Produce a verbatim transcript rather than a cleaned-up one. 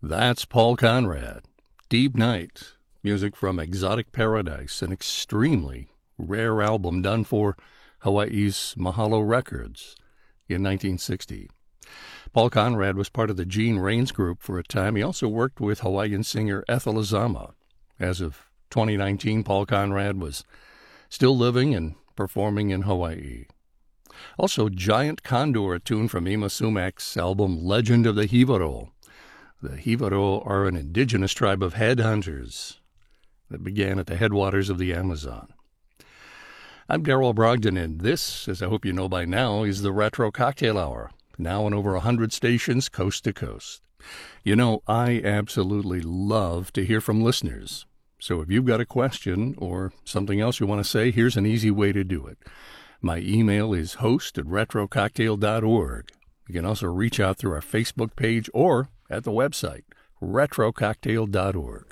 That's Paul Conrad. Deep Night, music from Exotic Paradise, an extremely rare album done for Hawaii's Mahalo Records in nineteen sixty. Paul Conrad was part of the Gene Rains group for a time. He also worked with Hawaiian singer Ethel Azama. As of twenty nineteen, Paul Conrad was still living and performing in Hawaii. Also, Giant Condor, a tune from Ima Sumak's album Legend of the Hivaro. The Hivaro are an indigenous tribe of headhunters that began at the headwaters of the Amazon. I'm Darrell Brogdon, and this, as I hope you know by now, is the Retro Cocktail Hour, now on over one hundred stations coast to coast. You know, I absolutely love to hear from listeners. So if you've got a question or something else you want to say, here's an easy way to do it. My email is host at retro cocktail dot org. You can also reach out through our Facebook page or at the website, retro cocktail dot org.